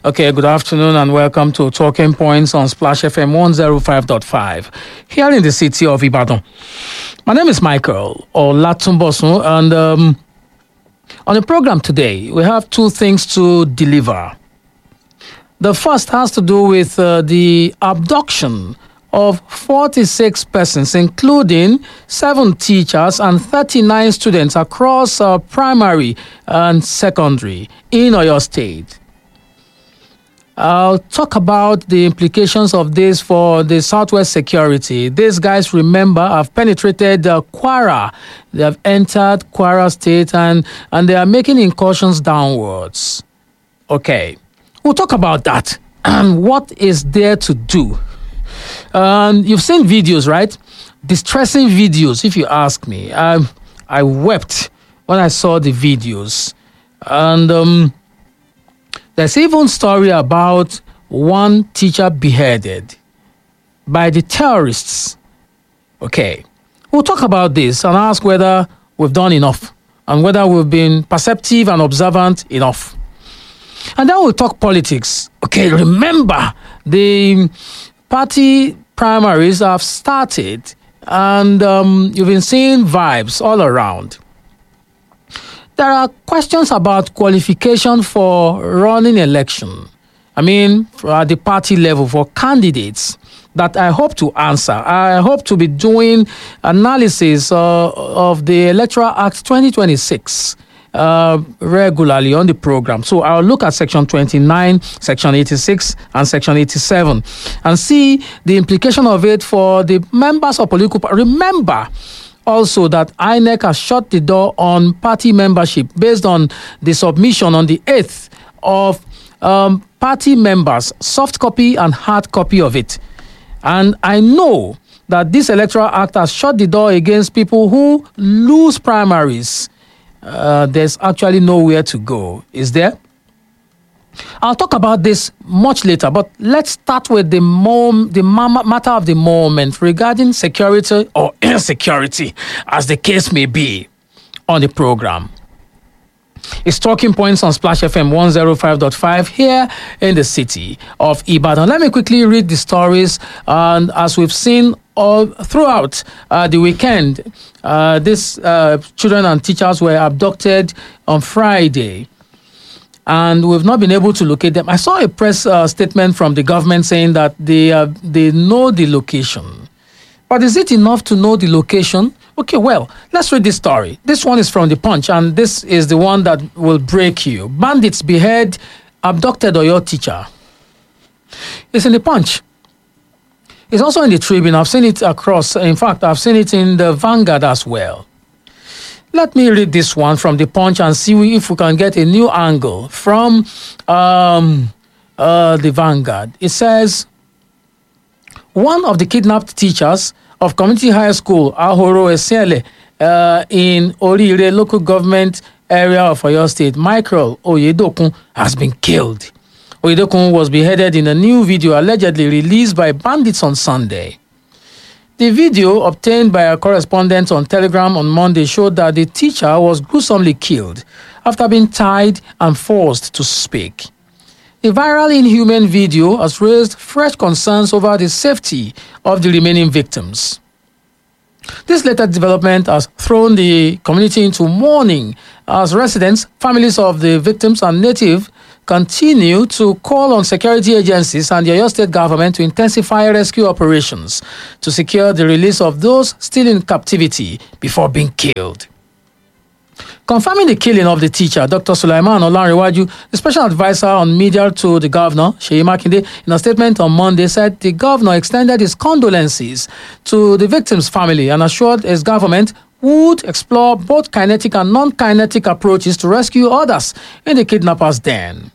Okay, good afternoon and welcome to Talking Points on Splash FM 105.5 here in the city of Ibadan. My name is Michael Olatunbosun, and on the program today, we have two things to deliver. The first has to do with the abduction of 46 persons, including 7 teachers and 39 students across primary and secondary in Oyo State. I'll talk about the implications of this for the Southwest security. These guys, remember, have penetrated Kwara. They have entered Kwara State and they are making incursions downwards. Okay, we'll talk about that and what is there to do. You've seen videos, right? Distressing videos, if you ask me. I wept when I saw the videos. And there's even story about one teacher beheaded by the terrorists. Okay, we'll talk about this and ask whether we've done enough and whether we've been perceptive and observant enough. And then we'll talk politics. Okay, remember, the party primaries have started and you've been seeing vibes all around. There are questions about qualification for running election. I mean, at the party level for candidates that I hope to answer. I hope to be doing analysis of the Electoral Act 2026 regularly on the program. So I'll look at Section 29, Section 86, and Section 87 and see the implication of it for the members of political parties. Remember, also that INEC has shut the door on party membership based on the submission on the 8th of party members, soft copy and hard copy of it. And I know that this Electoral Act has shut the door against people who lose primaries. There's actually nowhere to go, is there? I'll talk about this much later, but let's start with the matter of the moment regarding security or insecurity, as the case may be, on the program. It's Talking Points on Splash FM 105.5 here in the city of Ibadan. Let me quickly read the stories. And as we've seen all throughout the weekend, these children and teachers were abducted on Friday, and we've not been able to locate them. I saw a press statement from the government saying that they know the location. But is it enough to know the location? Okay, well, let's read this story. This one is from The Punch, and this is the one that will break you. Bandits behead abducted Oyo teacher. It's in The Punch. It's also in the Tribune. I've seen it across. In fact, I've seen it in the Vanguard as well. Let me read this one from The Punch and see if we can get a new angle from the Vanguard. It says, one of the kidnapped teachers of Community High School, Ahoro Esiele, in Orire local government area of Oyo State, Michael Oyedokun, has been killed. Oyedokun was beheaded in a new video allegedly released by bandits on Sunday. The video obtained by a correspondent on Telegram on Monday showed that the teacher was gruesomely killed after being tied and forced to speak. The viral inhuman video has raised fresh concerns over the safety of the remaining victims. This latest development has thrown the community into mourning as residents, families of the victims, and native continue to call on security agencies and the Oyo State government to intensify rescue operations to secure the release of those still in captivity before being killed. Confirming the killing of the teacher, Dr. Sulaiman Olanrewaju, the special advisor on media to the governor, Seyi Makinde, in a statement on Monday said the governor extended his condolences to the victim's family and assured his government would explore both kinetic and non-kinetic approaches to rescue others in the kidnappers' den.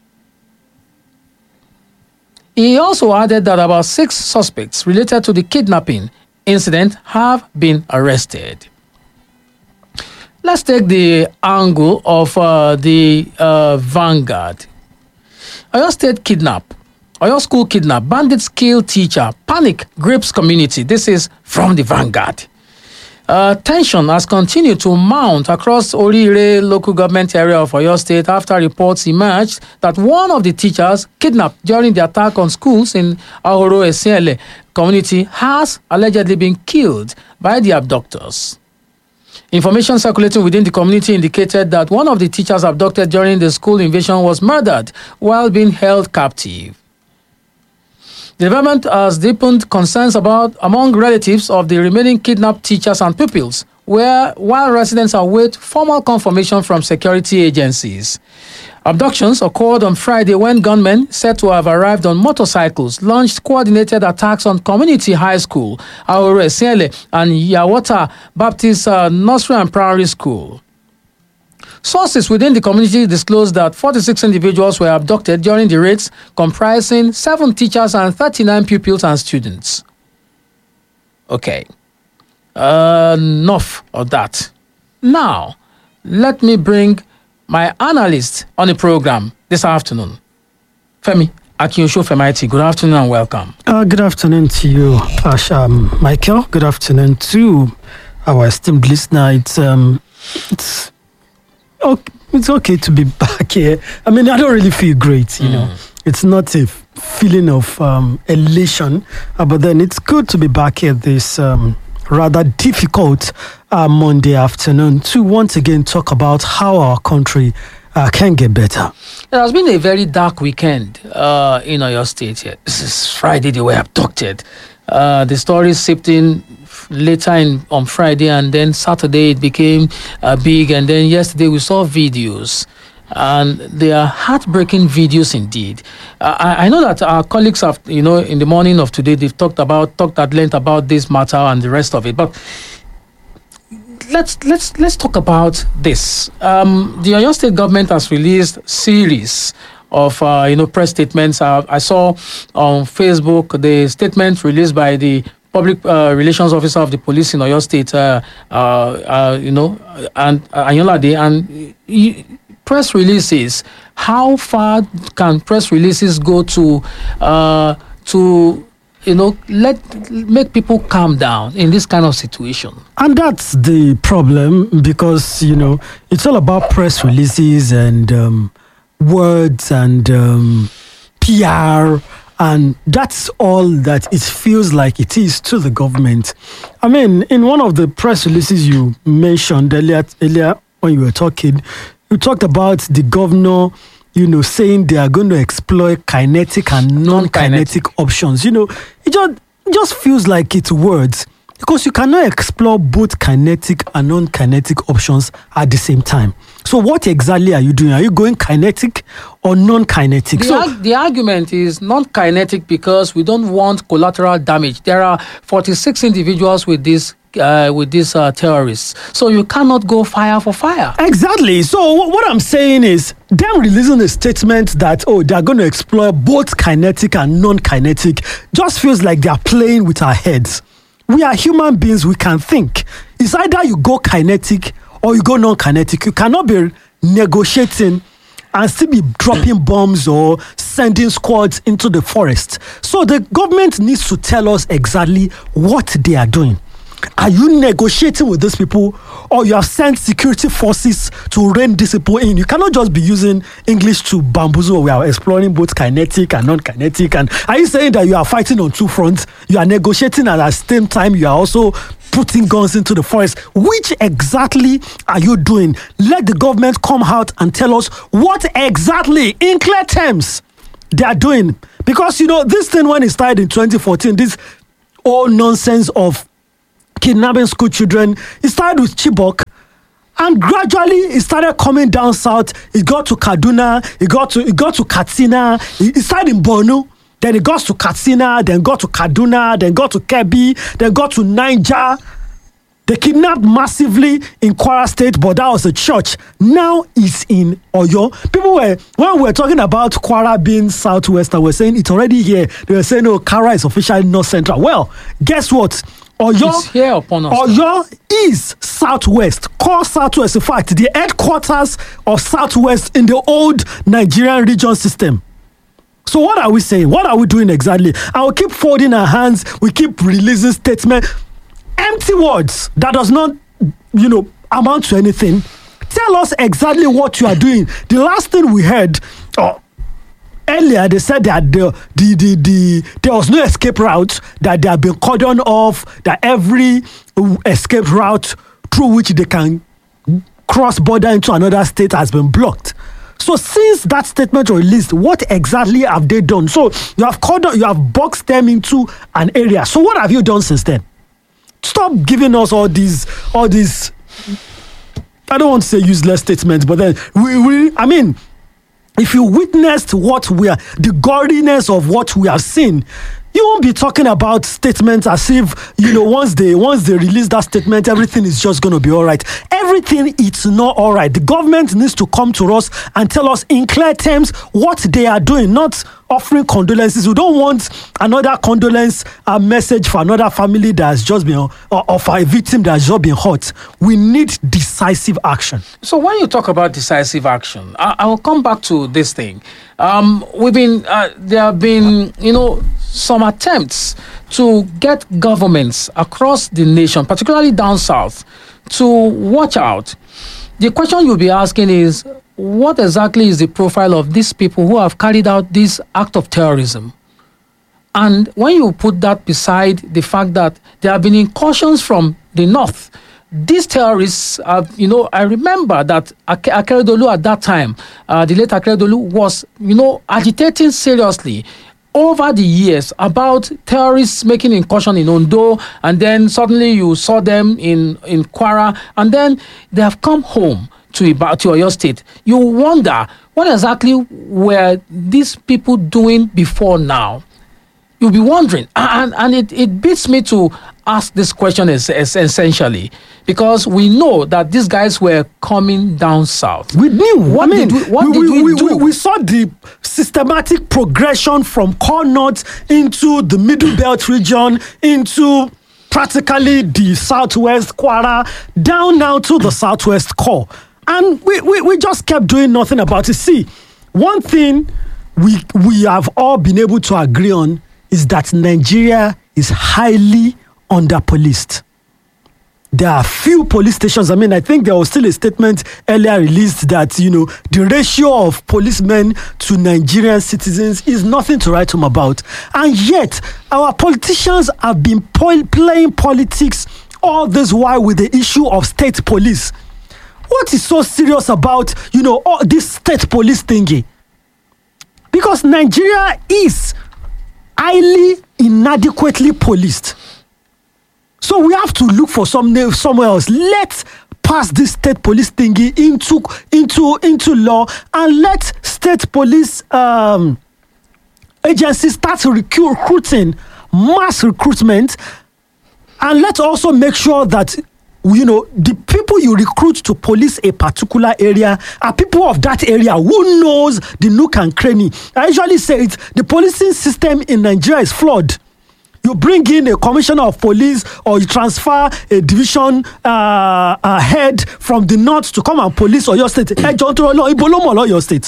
He also added that about 6 suspects related to the kidnapping incident have been arrested. Let's take the angle of the Vanguard. Oyo State kidnap. Oyo school kidnap. Bandits kill teacher. Panic grips community. This is from the Vanguard. Tension has continued to mount across Orire local government area of Oyo State after reports emerged that one of the teachers kidnapped during the attack on schools in Ahoro Esiele community has allegedly been killed by the abductors. Information circulating within the community indicated that one of the teachers abducted during the school invasion was murdered while being held captive. The development has deepened concerns among relatives of the remaining kidnapped teachers and pupils, while residents await formal confirmation from security agencies. Abductions occurred on Friday when gunmen said to have arrived on motorcycles launched coordinated attacks on Community High School, Ahoro Esiele, and Yawata Baptist Nursery and Primary School. Sources within the community disclosed that 46 individuals were abducted during the raids, comprising 7 teachers and 39 pupils and students. Okay. Enough of that. Now, let me bring my analyst on the program this afternoon. Femi Akinyosho Femaiti, good afternoon and welcome. Good afternoon to you, Michael. Good afternoon to our esteemed listener. It's okay to be back here. I mean, I don't really feel great, you know. It's not a feeling of elation, but then it's good to be back here this rather difficult Monday afternoon to once again talk about how our country can get better. It has been a very dark weekend in Oyo State here. This is Friday, they were abducted. The story seeped in later on Friday, and then Saturday it became big, and then yesterday we saw videos, and they are heartbreaking videos indeed. I know that our colleagues have, in the morning of today, they've talked at length about this matter and the rest of it, but let's talk about this. The Oyo State government has released series of press statements. I saw on Facebook the statement released by the public relations officer of the police in Oyo State, and Anyolade, and press releases. How far can press releases go to make people calm down in this kind of situation? And that's the problem, because it's all about press releases and words and PR. And that's all that it feels like it is to the government. I mean, in one of the press releases you mentioned earlier when you were talking, you talked about the governor, saying they are going to exploit kinetic and non-kinetic options. It just feels like it's words, because you cannot explore both kinetic and non-kinetic options at the same time. So what exactly are you doing? Are you going kinetic or non-kinetic? The argument is non-kinetic because we don't want collateral damage. There are 46 individuals with these terrorists. So you cannot go fire for fire. Exactly. So what I'm saying is, them releasing a statement that, they're going to explore both kinetic and non-kinetic, just feels like they're playing with our heads. We are human beings, we can think. It's either you go kinetic or you go non-kinetic. You cannot be negotiating and still be dropping bombs or sending squads into the forest. So the government needs to tell us exactly what they are doing. Are you negotiating with these people, or you have sent security forces to rein these people in? You cannot just be using English to bamboozle. We are exploring both kinetic and non-kinetic. And are you saying that you are fighting on two fronts? You are negotiating, and at the same time you are also putting guns into the forest. Which exactly are you doing? Let the government come out and tell us what exactly, in clear terms, they are doing. Because, this thing, when it started in 2014, this all nonsense of kidnapping school children, it started with Chibok, and gradually it started coming down south. It got to Kaduna, it got to Katsina, it started in Borno, then it got to Katsina, then got to Kaduna, then got to Kebbi, then got to Niger. They kidnapped massively in Kwara State, but that was a church. Now it's in Oyo. When we were talking about Kwara being southwest, and we're saying it's already here, they were saying, Kwara is officially north central. Well, guess what? Oyo is southwest, core southwest. In fact, the headquarters of southwest in the old Nigerian region system. So what are we saying? What are we doing exactly? And we keep folding our hands. We keep releasing statements. empty words that does not, amount to anything. Tell us exactly what you are doing. The last thing we heard earlier, they said that there was no escape route, that they have been cordoned off, that every escape route through which they can cross border into another state has been blocked. So since that statement was released, what exactly have they done? So you have boxed them into an area. So what have you done since then? Stop giving us all these I don't want to say useless statements, but then if you witnessed the goriness of what we have seen, you won't be talking about statements as if, once they release that statement, everything is just going to be all right. Everything is not all right. The government needs to come to us and tell us in clear terms what they are doing, not offering condolences. We don't want another condolence message for another family that has just been, or for a victim that has just been hurt. We need decisive action. So when you talk about decisive action, I will come back to this thing. There have been, some attempts to get governments across the nation, particularly down south, to watch out. The question you'll be asking is, what exactly is the profile of these people who have carried out this act of terrorism? And when you put that beside the fact that there have been incursions from the north, these terrorists, I remember that Akeredolu at that time, the late Akeredolu was, agitating seriously over the years about terrorists making incursion in Ondo, and then suddenly you saw them in Kwara, and then they have come home to Oyo State. You wonder, what exactly were these people doing before now? You'll be wondering, and it beats me to ask this question essentially, because we know that these guys were coming down south. We knew. What did we do? We saw the systematic progression from Core North into the Middle Belt region, into practically the Southwest Kwara, down now to the Southwest Core. And we just kept doing nothing about it. See, one thing we have all been able to agree on is that Nigeria is highly under-policed. There are few police stations. I think there was still a statement earlier released that, the ratio of policemen to Nigerian citizens is nothing to write home about. And yet, our politicians have been playing politics all this while with the issue of state police. What is so serious about, all this state police thingy? Because Nigeria is highly inadequately policed. So we have to look for somewhere else. Let's pass this state police thingy into law, and let state police agencies start recruiting, mass recruitment, and let's also make sure that the people you recruit to police a particular area are people of that area who knows the nook and cranny. I usually say the policing system in Nigeria is flawed. You bring in a commissioner of police, or you transfer a division head from the north to come and police Oyo State. Oyo State.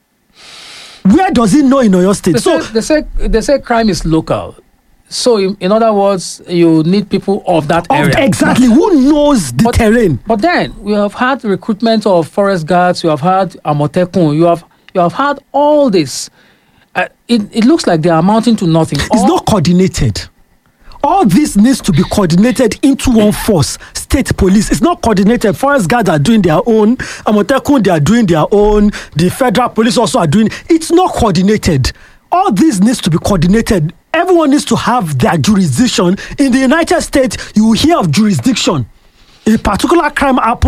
Where does he know in Oyo State? They say crime is local. So, in other words, you need people of that area. Exactly. Who knows the terrain? But then, we have had recruitment of forest guards, you have had Amotekun, you have had all this. It looks like they are amounting to nothing. It's not coordinated. All this needs to be coordinated into one force. State police. It's not coordinated. Forest guards are doing their own. Amotekun, they are doing their own. The federal police also are doing. It's not coordinated. All this needs to be coordinated. Everyone needs to have their jurisdiction. In the United States, you will hear of jurisdiction. A particular crime happens.